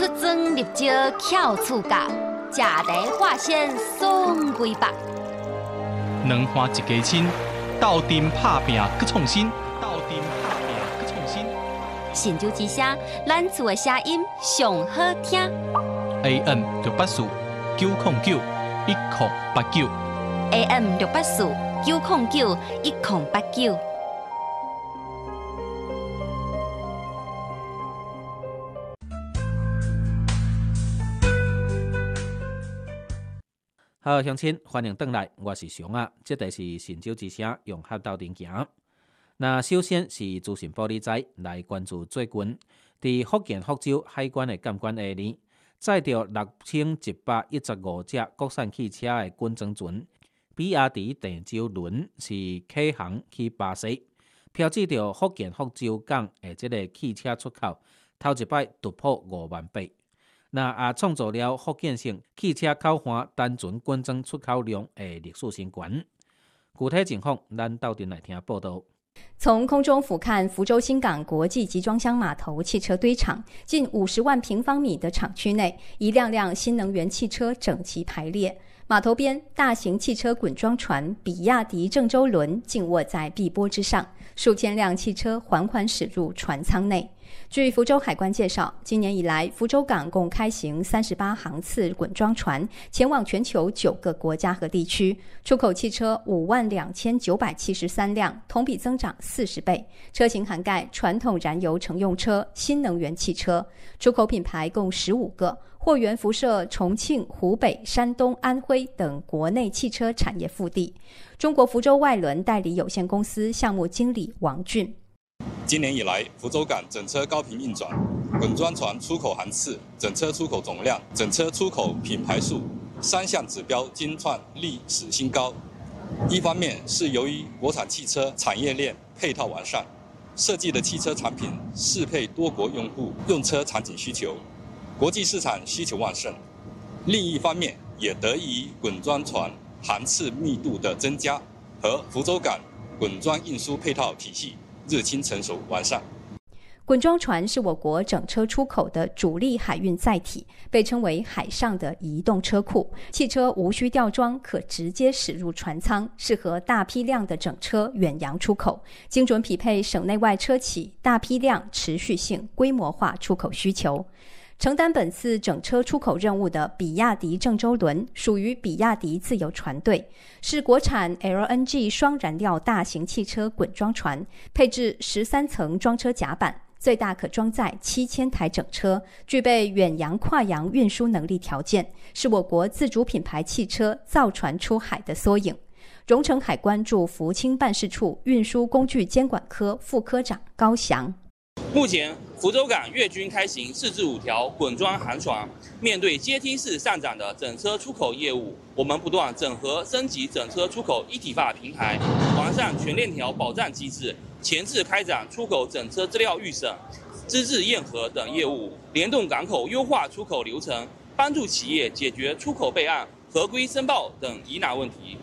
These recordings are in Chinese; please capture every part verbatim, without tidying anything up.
出征入招巧厝家，食台化鲜爽规百。 两花一家亲，斗阵拍拼搁创新，斗阵拍拼搁创新。 神州之声，咱厝的声音上好听。 A M 六八四九零九一零八九。 A M 六八四九零九一零八九。 好，乡亲，欢迎回来，我是熊啊。这里是神州之声，用合斗阵行。那首先是资讯玻璃仔来关注最近，伫福建福州海关的监管下呢，载着六千一百一十五只国产汽车的滚装船，比亚迪电舟轮是启航去巴西，标志着福建福州港的这个汽车出口头一摆突破五万八。那也创造了福建省汽车口岸单纯滚装出口量的历史新高。具体情况，咱斗阵来听报道。 从空中俯瞰福州新港国际集装箱码头汽车堆场，近五十万平方米的厂区内，一辆辆新能源汽车整齐排列。码头边，大型汽车滚装船比亚迪郑州轮静卧在碧波之上，数千辆汽车缓缓驶入船舱内。据福州海关介绍，今年以来，福州港共开行三十八航次滚装船，前往全球九个国家和地区，出口汽车五万两千九百七十三辆，同比增长四十倍。车型涵盖传统燃油乘用车、新能源汽车，出口品牌共十五个，货源辐射重庆、湖北、山东、安徽等国内汽车产业腹地。中国福州外轮代理有限公司项目经理王俊。 今年以来，福州港整车高频运转，滚装船出口航次、整车出口总量、整车出口品牌数三项指标均创历史新高。一方面是由于国产汽车产业链配套完善，设计的汽车产品适配多国用户用车场景需求，国际市场需求旺盛；另一方面也得益于滚装船航次密度的增加和福州港滚装运输配套体系日趋成熟完善。 滚装船是我国整车出口的主力海运载体，被称为海上的移动车库。汽车无需吊装，可直接驶入船舱，适合大批量的整车远洋出口，精准匹配省内外车企大批量、持续性、规模化出口需求。承担本次整车出口任务的比亚迪郑州轮属于比亚迪自有船队，是国产 L N G 双燃料大型汽车滚装船，配置十三层装车甲板，最大可装载七千台整车，具备远洋跨洋运输能力条件，是我国自主品牌汽车造船出海的缩影。荣成海关驻福清办事处运输工具监管科副科长高翔。 目前，福州港月均开行四至五条滚装航船。面对阶梯式上涨的整车出口业务，我们不断整合升级整车出口一体化平台，完善全链条保障机制，前置开展出口整车资料预审、资质验核等业务，联动港口优化出口流程，帮助企业解决出口备案、合规申报等疑难问题。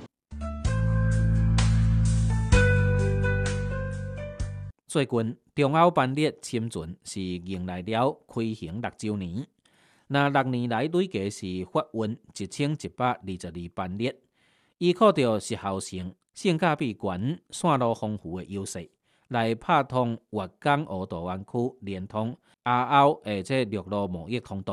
最近，中澳班列沉船是迎来了开行六周年。那六年来累计是发运一千一百二十二班列，依靠着时效性、性价比高、线路丰富的优势，来拍通粤港澳大湾区，连通亚欧的这陆路贸易通道。